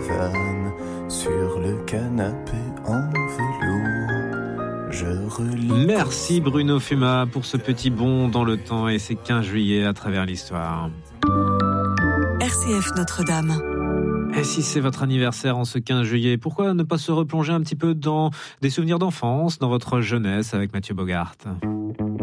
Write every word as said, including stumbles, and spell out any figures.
vanne sur le canapé en velours. Je relis. Merci Bruno Fuma pour ce petit bond dans le temps et ces quinze juillet à travers l'histoire. R C F Notre-Dame. Et si c'est votre anniversaire en ce quinze juillet, pourquoi ne pas se replonger un petit peu dans des souvenirs d'enfance, dans votre jeunesse avec Mathieu Bogart ?